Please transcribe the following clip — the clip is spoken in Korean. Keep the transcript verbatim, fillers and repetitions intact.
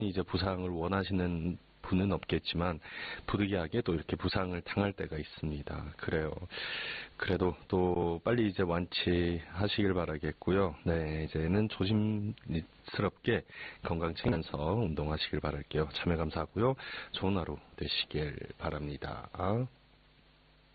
이제 부상을 원하시는 분은 없겠지만 부득이하게 또 이렇게 부상을 당할 때가 있습니다. 그래요. 그래도 또 빨리 이제 완치하시길 바라겠고요. 네, 이제는 조심스럽게 건강 챙기면서 운동하시길 바랄게요. 참여 감사하고요. 좋은 하루 되시길 바랍니다.